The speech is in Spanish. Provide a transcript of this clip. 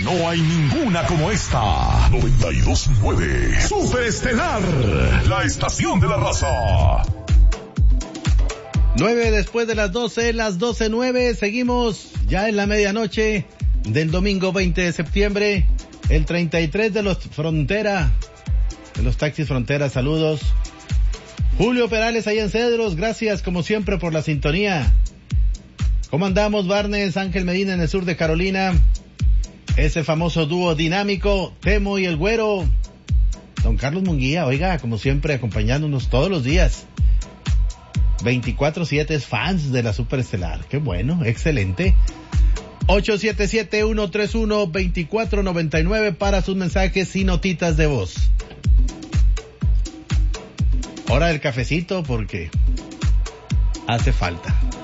No hay ninguna como esta. 92.9 Superestelar, la estación de la raza. 9 después de las 12, las 12:09, seguimos ya en la medianoche del domingo 20 de septiembre, el 33 de los Frontera, de los taxis Frontera, saludos. Julio Perales ahí en Cedros, gracias como siempre por la sintonía. ¿Cómo andamos, Barnes? Ángel Medina en el sur de Carolina, ese famoso dúo dinámico, Temo y el Güero. Don Carlos Munguía, oiga, como siempre acompañándonos todos los días. 24/7 es fans de la Superestelar. Qué bueno, excelente. 877-131-2499 para sus mensajes y notitas de voz. Hora del cafecito porque hace falta.